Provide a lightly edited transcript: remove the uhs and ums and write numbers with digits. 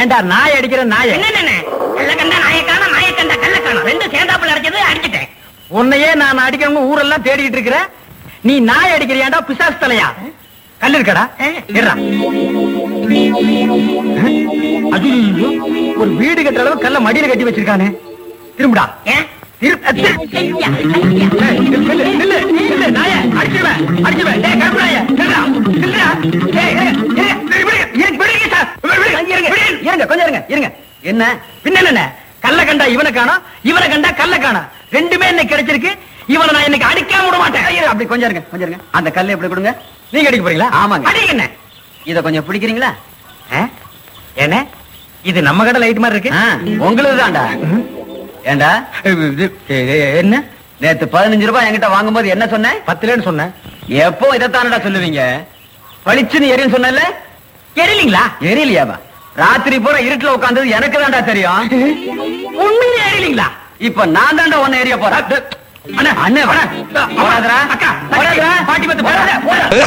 ஏண்டா நாய் அடிக்கிற நாய் என்ன கள்ளக்கண்டா நாயக்கான நாயக்கண்டா கள்ளக்கான ரெண்டு சேர்ந்தாப்புல அடிச்சது அடிச்சிட்டேன். உன்னையே நான் அடிக்கிறவங்க ஊரெல்லாம் தேடிட்டு இருக்கிற நீ நாய் அடிக்கிறியாண்டா பிசாசு தலையா கல்லு இருக்கடா இருடா. ஐயோ, ஒரு வீடு கட்டுற அளவு கல்ல மடியில கட்டி வச்சிருக்கானே திரும்புடா ஏன் என்ன பின்ன கல்ல கண்டா இவனை காணோம் இவனை கண்டா கல்ல காணோம் ரெண்டுமே இன்னைக்கு கிடைச்சிருக்கு. இவனை நான் இன்னைக்கு அடிக்காம விட மாட்டேன். அப்படி கொஞ்சம் இருங்க கொஞ்சம் இருங்க. அந்த கல்லை எப்படி கொடுங்க. நீங்க அடிக்க போறீங்களா? ஆமாங்க. அடிங்க என்ன இத கொஞ்சம் பிடிக்கிறீங்களா? என்ன இது நம்ம கடை லைட் மாதிரி இருக்கு. உங்களுக்கு தான்டா. ஏண்டா என்ன நேத்து 15 ரூபாய் என்கிட்ட வாங்கும்போது என்ன சொன்னேன்? 10 சொன்னேன். எப்போ இதைத்தானடா சொல்லுவீங்க? பளிச்சுன்னு எரியும் சொன்னல எரியலீங்களா? எரியலையாவா? ராத்திரி பூரா இருட்டுல உட்கார்ந்தது எனக்கு தான்டா தெரியும். உண்மையிலே எரியலீங்களா? இப்ப நான் தான்டா ஒன்னு எரிய போறேன். அண்ணே அண்ணே வர அக்கா பாட்டி பத்து